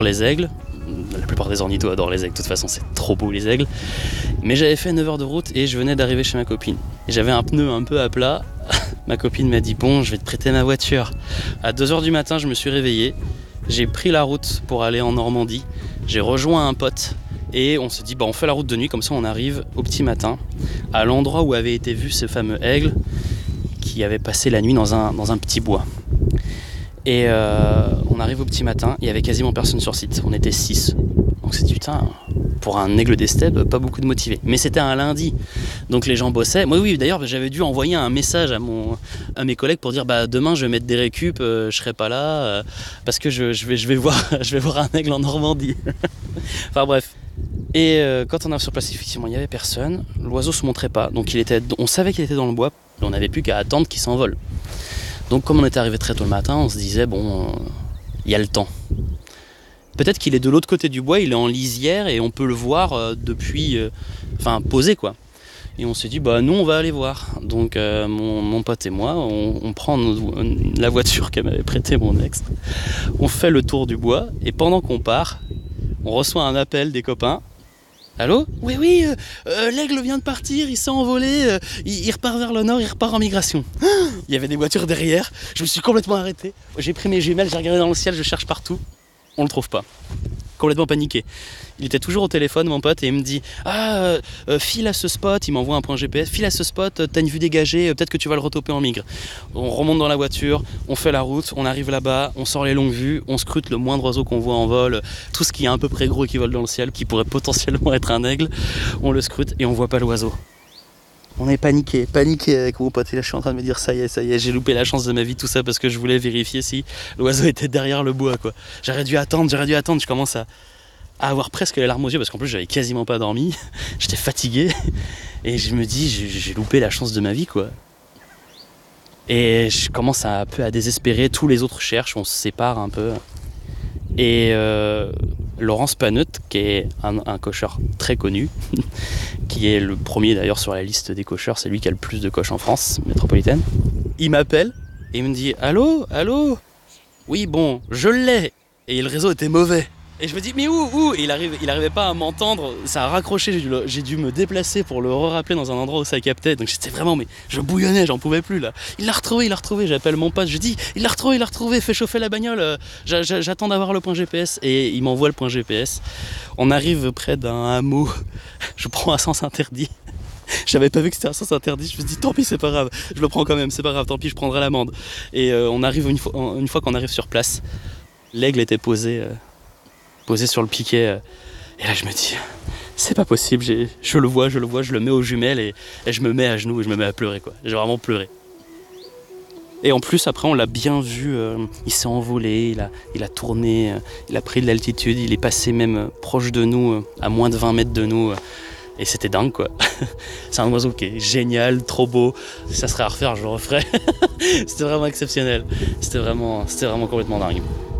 Les aigles, la plupart des ornithos adorent les aigles, de toute façon c'est trop beau les aigles. Mais j'avais fait 9 heures de route et je venais d'arriver chez ma copine. Et j'avais un pneu un peu à plat. Ma copine m'a dit bon, je vais te prêter ma voiture. À 2h du matin, je me suis réveillé. J'ai pris la route pour aller en Normandie. J'ai rejoint un pote et on s'est dit on fait la route de nuit, comme ça on arrive au petit matin à l'endroit où avait été vu ce fameux aigle qui avait passé la nuit dans un petit bois. Et on arrive au petit matin, il y avait quasiment personne sur site, on était 6. Donc c'est dit putain, pour un aigle des steppes, pas beaucoup de motivés. Mais c'était un lundi, donc les gens bossaient. Moi oui, d'ailleurs j'avais dû envoyer un message à mes collègues pour dire demain je vais mettre des récup, je serai pas là, parce que je vais voir un aigle en Normandie. Enfin bref. Et quand on arrive sur place, effectivement il n'y avait personne, l'oiseau se montrait pas, donc on savait qu'il était dans le bois, on n'avait plus qu'à attendre qu'il s'envole. Donc comme on était arrivé très tôt le matin, on se disait il y a le temps. Peut-être qu'il est de l'autre côté du bois, il est en lisière et on peut le voir depuis, posé quoi. Et on s'est dit nous on va aller voir. Donc mon pote et moi, on prend la voiture qu'elle m'avait prêtée mon ex, on fait le tour du bois et pendant qu'on part, on reçoit un appel des copains. Allô ? Oui, l'aigle vient de partir, il s'est envolé, il repart vers le nord, il repart en migration. Il y avait des voitures derrière, je me suis complètement arrêté. J'ai pris mes jumelles, j'ai regardé dans le ciel, je cherche partout. On le trouve pas. Complètement paniqué. Il était toujours au téléphone, mon pote, et il me dit file à ce spot, il m'envoie un point GPS, file à ce spot, t'as une vue dégagée, peut-être que tu vas le retoper en migre. On remonte dans la voiture, on fait la route, on arrive là-bas, on sort les longues vues, on scrute le moindre oiseau qu'on voit en vol, tout ce qui est à peu près gros et qui vole dans le ciel, qui pourrait potentiellement être un aigle, on le scrute et on voit pas l'oiseau. On est paniqué avec mon pote, et là je suis en train de me dire ça y est, j'ai loupé la chance de ma vie, tout ça parce que je voulais vérifier si l'oiseau était derrière le bois quoi. J'aurais dû attendre, je commence à avoir presque les larmes aux yeux parce qu'en plus j'avais quasiment pas dormi, j'étais fatigué et je me dis j'ai loupé la chance de ma vie quoi. Et je commence un peu à désespérer, tous les autres cherchent, on se sépare un peu. Et Laurence Paneut, qui est un cocheur très connu, qui est le premier d'ailleurs sur la liste des cocheurs, c'est lui qui a le plus de coches en France métropolitaine. Il m'appelle et il me dit allô, oui je l'ai. Et le réseau était mauvais. Et je me dis mais où Et il arrivait pas à m'entendre, ça a raccroché, j'ai dû me déplacer pour le rappeler dans un endroit où ça captait. Donc j'étais vraiment, je bouillonnais, j'en pouvais plus là. Il l'a retrouvé, j'appelle mon pote, je dis il l'a retrouvé, fais chauffer la bagnole, j'attends d'avoir le point GPS. Et il m'envoie le point GPS. On arrive près d'un hameau, je prends un sens interdit. J'avais pas vu que c'était un sens interdit, je me dis tant pis c'est pas grave, je le prends quand même, c'est pas grave, tant pis je prendrai l'amende. Et on arrive une fois qu'on arrive sur place, l'aigle était posé sur le piquet, et là je me dis c'est pas possible, je le vois, je le mets aux jumelles et je me mets à genoux et je me mets à pleurer quoi, j'ai vraiment pleuré. Et en plus après on l'a bien vu, il s'est envolé, il a tourné, il a pris de l'altitude, il est passé même proche de nous, à moins de 20 mètres de nous, et c'était dingue quoi. C'est un oiseau qui est génial, trop beau, ça serait à refaire, je le referais. C'était vraiment exceptionnel, c'était vraiment complètement dingue.